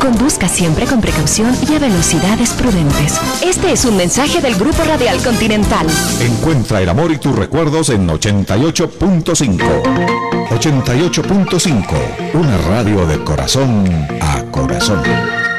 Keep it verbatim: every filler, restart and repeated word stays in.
Conduzca siempre con precaución y a velocidades prudentes. Este es un mensaje del Grupo Radial Continental. Encuentra el amor y tus recuerdos en ochenta y ocho punto cinco. ochenta y ocho punto cinco, una radio de corazón a corazón.